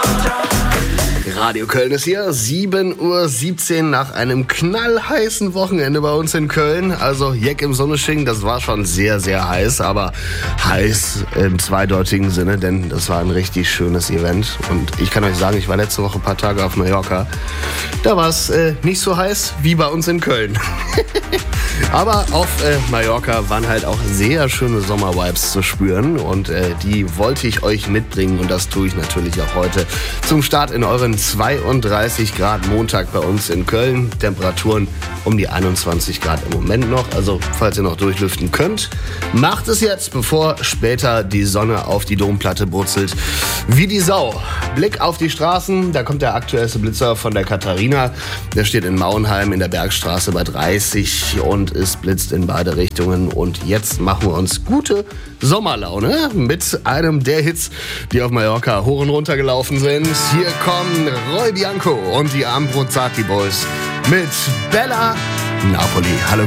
Radio Köln ist hier, 7:17 Uhr nach einem knallheißen Wochenende bei uns in Köln. Also Jeck im Sonnenschein, das war schon sehr, sehr heiß, aber heiß im zweideutigen Sinne, denn das war ein richtig schönes Event. Und ich kann euch sagen, ich war letzte Woche ein paar Tage auf Mallorca. Da war es nicht so heiß wie bei uns in Köln. Aber auf Mallorca waren halt auch sehr schöne Sommervibes zu spüren und die wollte ich euch mitbringen und das tue ich natürlich auch heute zum Start in euren 32 Grad Montag bei uns in Köln. Temperaturen um die 21 Grad im Moment noch, also falls ihr noch durchlüften könnt, macht es jetzt, bevor später die Sonne auf die Domplatte brutzelt wie die Sau. Blick auf die Straßen, da kommt der aktuellste Blitzer von der Katharina. Der steht in Mauenheim in der Bergstraße bei 30 und es blitzt in beide Richtungen. Und jetzt machen wir uns gute Sommerlaune mit einem der Hits, die auf Mallorca hoch und runter gelaufen sind. Hier kommen Roy Bianco und die Armbruzzati Boys mit Bella Napoli. Hallo